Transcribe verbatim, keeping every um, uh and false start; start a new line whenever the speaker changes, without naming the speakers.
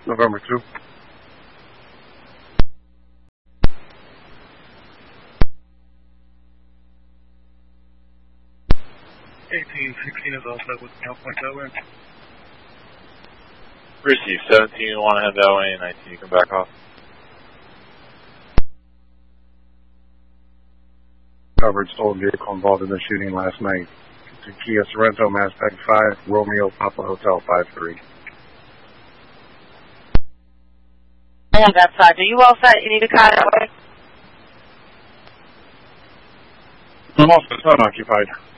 November two.
eighteen sixteen is all set with Count Point that way.
Receive. seventeen, you want to head that way, and nineteen, you can back off.
Covered stolen vehicle involved in the shooting last night. To Kia Sorrento, Mass Peg five, Romeo Papa Hotel five three.
I have that side. Are you all set? You need a car that way?
I'm also unoccupied.